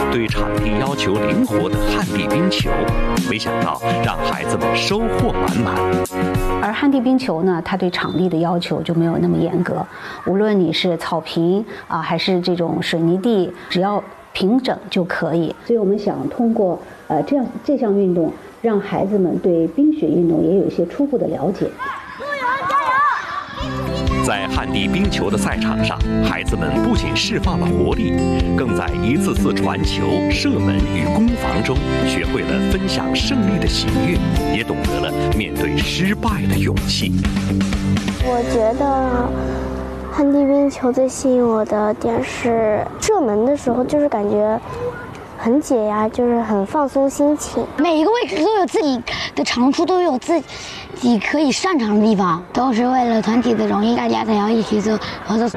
对场地要求灵活的旱地冰球，没想到让孩子们收获满满。 而旱地冰球呢，它对场地的要求就没有那么严格，无论你是草坪还是这种水泥地，只要平整就可以。所以我们想通过这项运动，让孩子们对冰雪运动也有一些初步的了解。 在旱地冰球的赛场上，孩子们不仅释放了活力，更在一次次传球、射门与攻防中学会了分享胜利的喜悦，也懂得了面对失败的勇气。 我觉得旱地冰球最吸引我的点是射门的时候，就是感觉很解压，就是很放松心情。 每一个位置都有自己的长处，都有自己可以擅长的地方，都是为了团体的荣誉，大家才要一起做合作。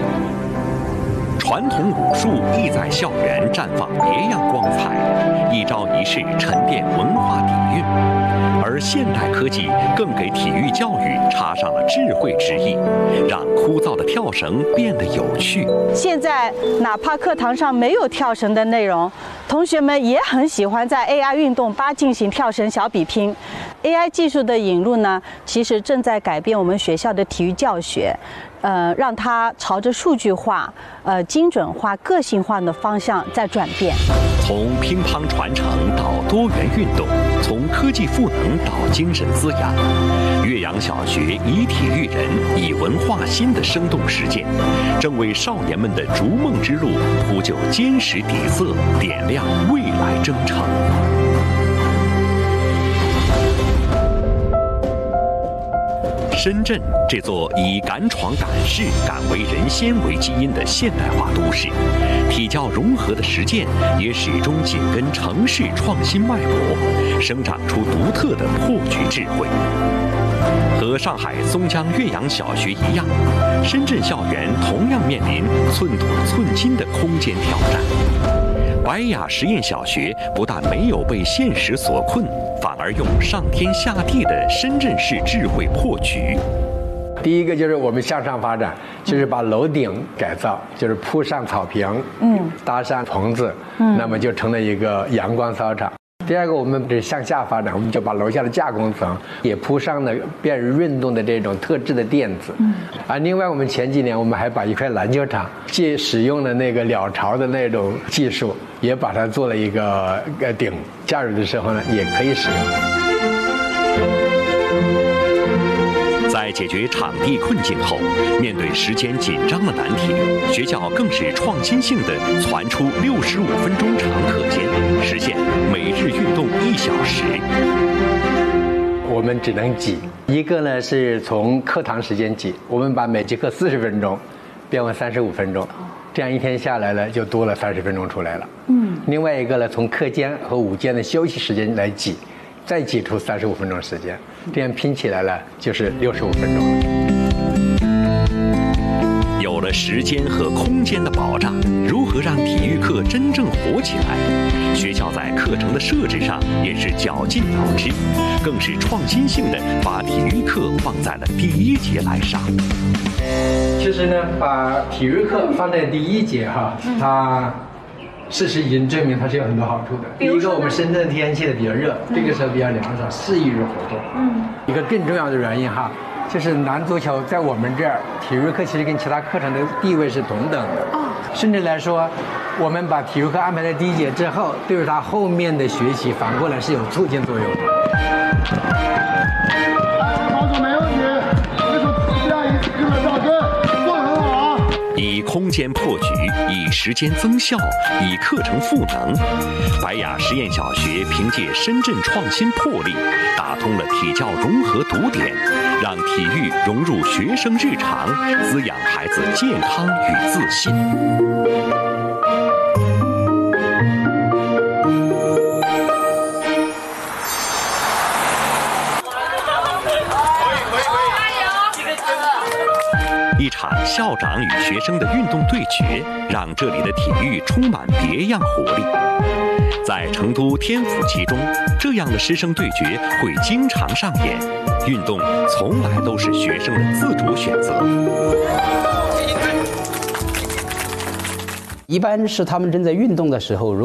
传统武术亦在校园绽放别样光彩，一招一式沉淀文化底蕴。而现代科技更给体育教育插上了智慧之意，让枯燥的跳绳变得有趣。 现在哪怕课堂上没有跳绳的内容，同学们也很喜欢在 AI 运动吧进行跳绳小比拼。AI 技术的引入呢，其实正在改变我们学校的体育教学，让它朝着数据化、精准化、个性化的方向在转变。 从乒乓传承到多元运动，从科技赋能到精神滋养，岳阳小学以体育人、以文化新的生动实践，正为少年们的逐梦之路铺就坚实底色，点亮未来征程。深圳这座以敢闯敢试、敢为人先为基因的现代化都市，体教融合的实践也始终紧跟城市创新脉搏，生长出独特的破局智慧。和上海松江岳阳小学一样，深圳校园同样面临寸土寸金的空间挑战。白雅实验小学不但没有被现实所困，反而用上天下地的深圳市智慧破局。 第一个就是我们向上发展，就是把楼顶改造，就是铺上草坪，搭上棚子，那么就成了一个阳光操场。第二个，我们是向下发展，我们就把楼下的架空层也铺上了便于运动的这种特制的垫子。另外，我们前几年我们还把一块篮球场，既使用了那个鸟巢的那种技术，也把它做了一个顶，假日的时候呢也可以使用。 在解决场地困境后，面对时间紧张的难题，学校更是创新性地传出65分钟长课间，实现每日运动1小时。 我们只能挤一个呢，是从课堂时间挤，我们把每节课40分钟变为35分钟，这样一天下来了就多了30分钟出来了。另外一个呢，从课间和午间的休息时间来挤，再挤出35分钟时间，这样拼起来了就是65分钟了。 有了时间和空间的保障，如何让体育课真正火起来？学校在课程的设置上也是绞尽脑汁，更是创新性的把体育课放在了第1节来上。 其实呢，把体育课放在第1节它事实已经证明它是有很多好处的。第一个，我们深圳的天气比较热，这个时候比较凉爽，适宜于活动。一个更重要的原因就是男足球在我们这儿体育课其实跟其他课程的地位是同等的。甚至来说，我们把体育课安排在第1节之后，对于他后面的学习反过来是有促进作用的。 防守没问题，这样一个赵哥做得很好啊。 以空间破局，以时间增效，以课程赋能。白雅实验小学凭借深圳创新魄力，打通了体教融合堵点，让体育融入学生日常，滋养孩子健康与自信。一场校长与学生的运动对决，让这里的体育充满别样活力。在成都天府旗中，这样的师生对决会经常上演。运动从来都是学生的自主选择。 一般是他们正在运动的时候，